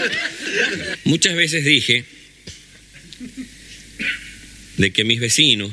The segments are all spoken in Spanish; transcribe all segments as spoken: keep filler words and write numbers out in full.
Muchas veces dije de que mis vecinos,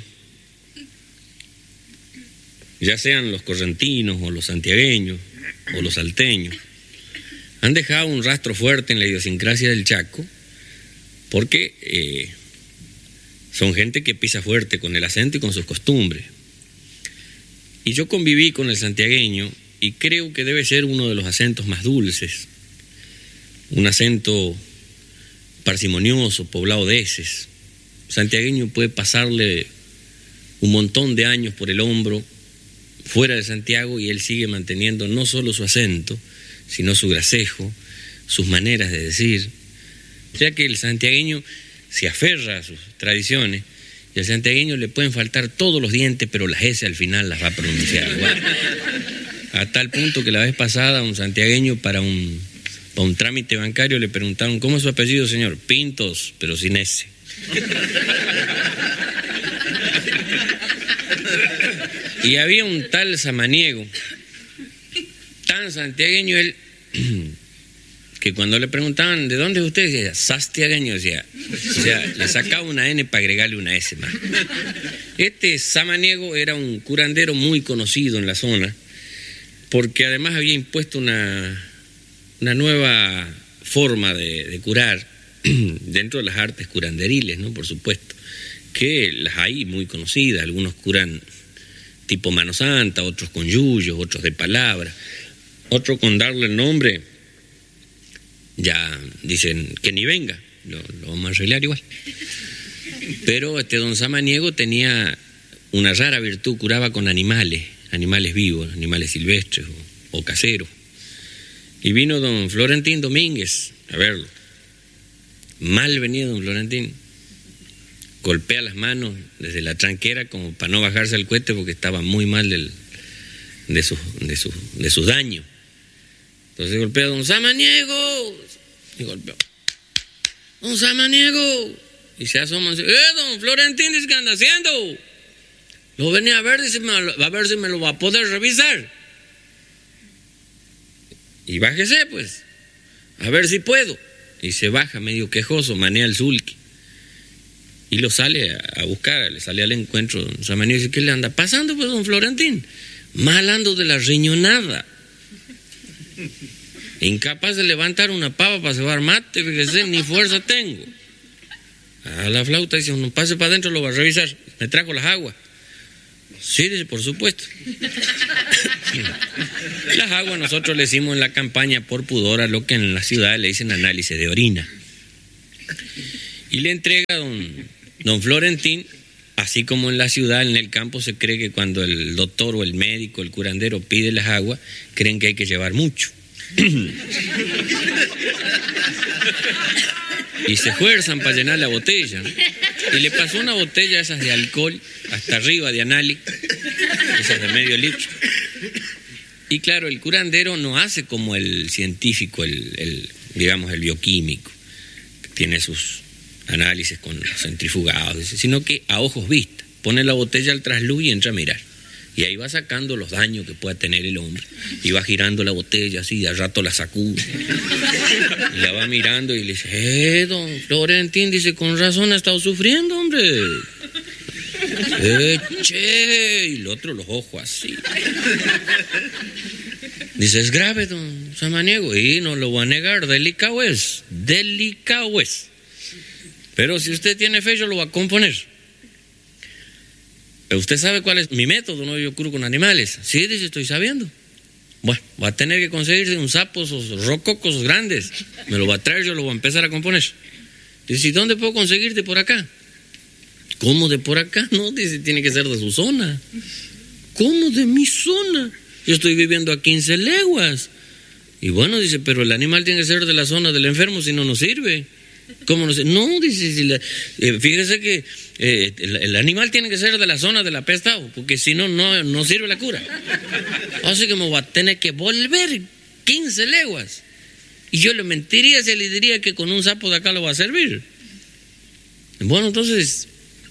ya sean los correntinos o los santiagueños o los salteños, han dejado un rastro fuerte en la idiosincrasia del Chaco porque eh, son gente que pisa fuerte con el acento y con sus costumbres. Y yo conviví con el santiagueño y creo que debe ser uno de los acentos más dulces, un acento parsimonioso, poblado de eses. Santiagueño puede pasarle un montón de años por el hombro fuera de Santiago y él sigue manteniendo no solo su acento, sino su gracejo, sus maneras de decir. O sea que el santiagueño se aferra a sus tradiciones y al santiagueño le pueden faltar todos los dientes, pero las S al final las va a pronunciar igual. A tal punto que la vez pasada un santiagueño para un, para un trámite bancario le preguntaron: ¿cómo es su apellido, señor? Pintos, pero sin S. Y había un tal samaniego, tan santiagueño él, que cuando le preguntaban ¿de dónde es usted? Decía sastiagueño, decía. O sea, le sacaba una N para agregarle una S más. Este samaniego era un curandero muy conocido en la zona, porque además había impuesto una, una nueva forma de, de curar dentro de las artes curanderiles, ¿no? Por supuesto, que las hay muy conocidas. Algunos curan tipo mano santa, otros con yuyos, otros de palabra, otros con darle el nombre, ya dicen que ni venga, lo, lo vamos a arreglar igual. Pero este don Samaniego tenía una rara virtud, curaba con animales, animales vivos, animales silvestres o, o caseros. Y vino don Florentín Domínguez a verlo. Mal venido don Florentín, golpea las manos desde la tranquera como para no bajarse al cohete porque estaba muy mal del, de, sus, de, sus, de sus daños. Entonces golpea a don Samaniego y golpeó: don Samaniego. Y se asoma y dice: ¡eh, don Florentín! ¿Qué anda haciendo? Lo venía a ver, dice, a ver si me lo va a poder revisar. Y bájese pues, a ver si puedo. Y se baja medio quejoso, manea el sulky. Y lo sale a buscar, le sale al encuentro don Samaniego y dice: ¿qué le anda pasando pues, don Florentín? Mal ando de la riñonada. Incapaz de levantar una pava para cebar mate, fíjese, ni fuerza tengo. A la flauta dice: no pase para adentro, lo va a revisar. Me trajo las aguas. Sí, dice, por supuesto. Las aguas nosotros le decimos en la campaña por pudor a lo que en la ciudad le dicen análisis de orina. Y le entrega a don, don Florentín, así como en la ciudad, en el campo se cree que cuando el doctor o el médico, el curandero pide las aguas, creen que hay que llevar mucho. Y se esfuerzan para llenar la botella, ¿no? Y le pasó una botella esas de alcohol hasta arriba de anali, esas de medio litro. Y claro, el curandero no hace como el científico, el, el digamos el bioquímico, que tiene sus análisis con centrifugados, sino que a ojos vistas pone la botella al trasluz y entra a mirar. Y ahí va sacando los daños que pueda tener el hombre. Y va girando la botella así, de al rato la sacude. Y la va mirando y le dice: eh, don Florentín, dice, con razón ha estado sufriendo, hombre. Eh, che. Y el otro los ojos así. Dice: es grave, don Samaniego. Y no lo voy a negar, delicado es. Delicado es. Pero si usted tiene fe, yo lo voy a componer. ¿Usted sabe cuál es mi método? No, yo curo con animales. Sí, dice, estoy sabiendo. Bueno, va a tener que conseguirse un sapo, esos rococos grandes. Me lo va a traer, yo lo voy a empezar a componer. Dice: ¿y dónde puedo conseguirte por acá? ¿Cómo de por acá? No, dice, tiene que ser de su zona. ¿Cómo de mi zona? Yo estoy viviendo a quince leguas. Y bueno, dice, pero el animal tiene que ser de la zona del enfermo, si no, no sirve. ¿Cómo no sé? No, dice, si la, eh, fíjese que eh, el, el animal tiene que ser de la zona del apestado, porque si no, no, no sirve la cura. Así que me va a tener que volver quince leguas. Y yo le mentiría si le diría que con un sapo de acá lo va a servir. Bueno, entonces,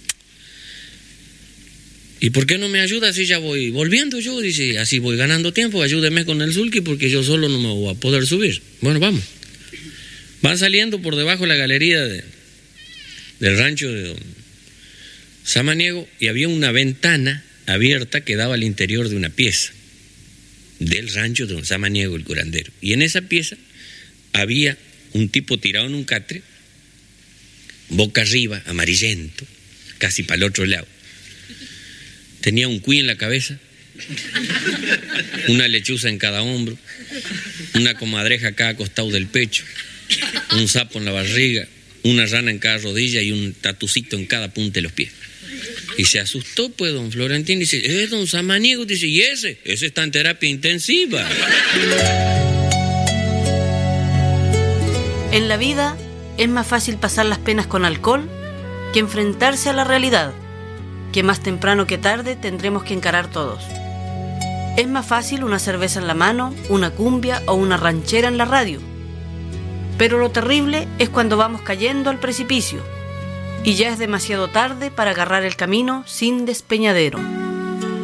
¿y por qué no me ayuda si ya voy volviendo yo? Dice, así voy ganando tiempo, ayúdeme con el sulky porque yo solo no me voy a poder subir. Bueno, vamos. Van saliendo por debajo de la galería de, del rancho de don Samaniego y había una ventana abierta que daba al interior de una pieza del rancho de don Samaniego, el curandero. Y en esa pieza había un tipo tirado en un catre, boca arriba, amarillento, casi para el otro lado. Tenía un cuy en la cabeza, una lechuza en cada hombro, una comadreja a cada costado del pecho, un sapo en la barriga, una rana en cada rodilla y un tatucito en cada punta de los pies. Y se asustó, pues, don Florentín, dice, eh, don Samaniego, dice, ¿y ese? Ese está en terapia intensiva. En la vida es más fácil pasar las penas con alcohol que enfrentarse a la realidad, que más temprano que tarde tendremos que encarar todos. Es más fácil una cerveza en la mano, una cumbia o una ranchera en la radio. Pero lo terrible es cuando vamos cayendo al precipicio y ya es demasiado tarde para agarrar el camino sin despeñadero.